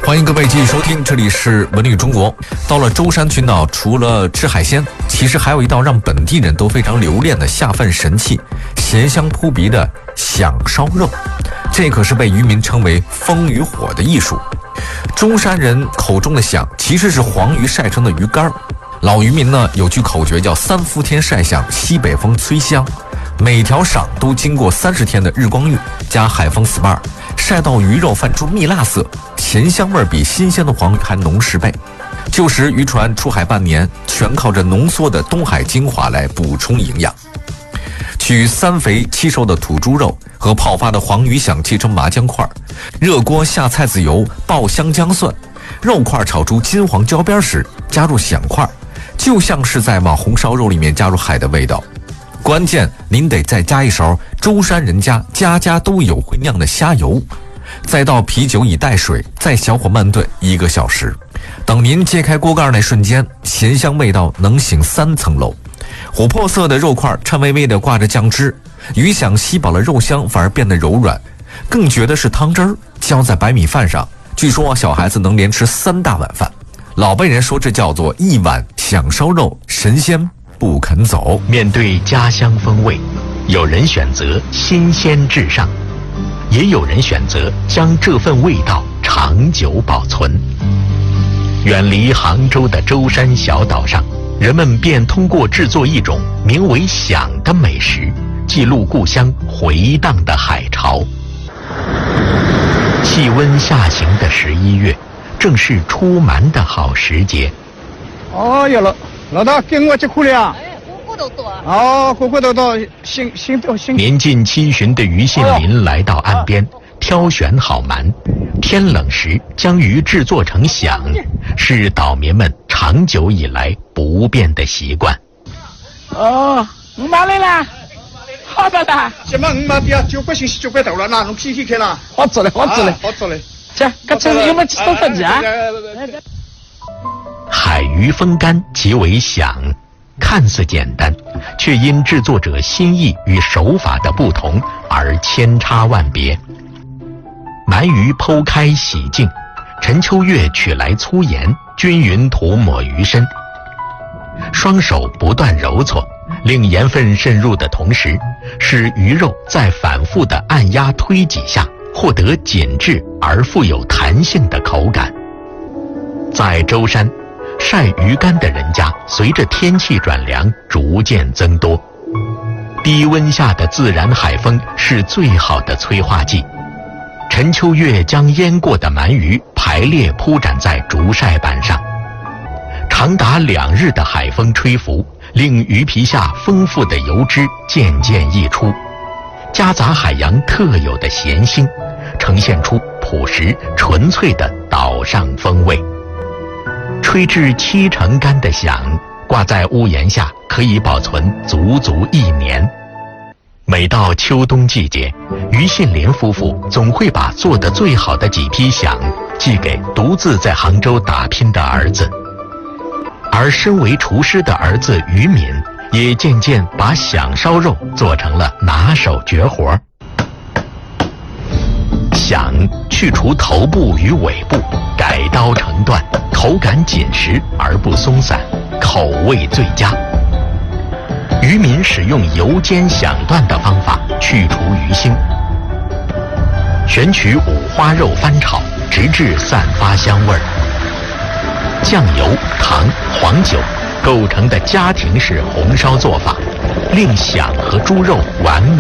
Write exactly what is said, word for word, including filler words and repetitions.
欢迎各位继续收听，这里是文旅中国。到了舟山群岛，除了吃海鲜，其实还有一道让本地人都非常留恋的下饭神器——咸香扑鼻的响烧肉。这可是被渔民称为风与火的艺术。舟山人口中的响，其实是黄鱼晒成的鱼干。老渔民呢有句口诀叫三伏天晒响，西北风吹香。每条赏都经过三十天的日光浴加海风 S P A， 晒到鱼肉泛出蜜蜡色，咸香味比新鲜的黄鱼还浓十倍。旧时渔船出海半年，全靠着浓缩的东海精华来补充营养。取三肥七瘦的土猪肉和泡发的黄鱼响切成麻姜块，热锅下菜籽油，爆香姜蒜，肉块炒出金黄焦边时，加入响块，就像是在往红烧肉里面加入海的味道。关键您得再加一勺舟山人家家家都有会酿的虾油，再倒啤酒以带水，再小火慢炖一个小时。等您揭开锅盖那瞬间，咸香味道能醒三层楼。琥珀色的肉块颤巍巍地挂着酱汁，鱼响吸饱了肉香，反而变得柔软。更绝的是汤汁儿浇在白米饭上，据说小孩子能连吃三大碗饭。老辈人说这叫做一碗响烧肉，神仙不肯走。 面对家乡风味，有人选择新鲜至上，也有人选择将这份味道长久保存。远离杭州的舟山小岛上，人们便通过制作一种名为响的美食，记录故乡回荡的海潮。气温下行的十一月，正是出蛮的好时节。 哦哟，老老大跟我去苦粮。 哎，活活都多。 哦，活活都多，行行都行。 年近七旬的于信林来到岸边，挑选好鳗。天冷时将鱼制作成响，是岛民们长久以来不变的习惯。 哦，五马来啦，好的啦。什么五马比啊？九块钱九块头了，那侬屁屁看啦。好做嘞，好做嘞，好做嘞。这，这这有没有吃多份子啊？ 海鱼风干极为响，看似简单，却因制作者心意与手法的不同而千差万别。鳗鱼剖开洗净，陈秋月取来粗盐，均匀涂抹鱼身，双手不断揉搓，令盐分渗入的同时，使鱼肉在反复的按压推挤下获得紧致而富有弹性的口感。在舟山，晒鱼干的人家随着天气转凉逐渐增多，低温下的自然海风是最好的催化剂。陈秋月将腌过的鳗鱼排列铺展在竹晒板上，长达两日的海风吹拂，令鱼皮下丰富的油脂渐渐溢出，夹杂海洋特有的咸腥，呈现出朴实纯粹的岛上风味。吹至七成干的响，挂在屋檐下可以保存足足一年。每到秋冬季节，于信林夫妇总会把做得最好的几批响寄给独自在杭州打拼的儿子，而身为厨师的儿子于敏也渐渐把响烧肉做成了拿手绝活。响去除头部与尾部，改刀成段，口感紧实而不松散，口味最佳。渔民使用油煎响段的方法去除鱼腥，选取五花肉翻炒，直至散发香味儿。酱油、糖、黄酒构成的家庭式红烧做法，令响和猪肉完美